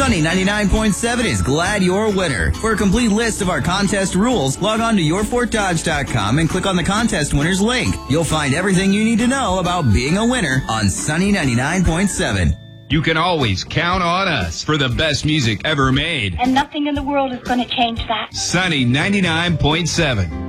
Sunny 99.7 is glad you're a winner. For a complete list of our contest rules, log on to yourfortdodge.com and click on the contest winners link. You'll find everything you need to know about being a winner on Sunny 99.7. You can always count on us for the best music ever made. And nothing in the world is going to change that. Sunny 99.7.